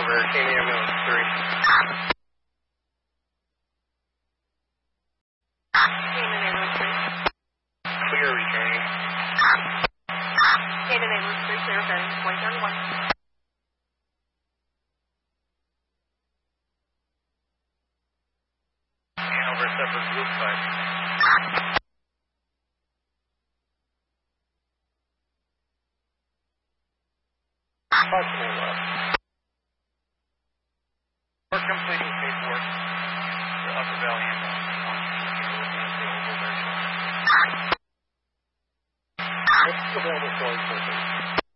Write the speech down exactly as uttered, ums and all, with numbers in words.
over, K M ambulance three. K M ambulance three. Clear returning. K M ambulance three, clear heading twenty thirty-one. Hanover separate group five. Possible left. We're completing paperwork for Upper Valley ambulance one. What's the available storage for this?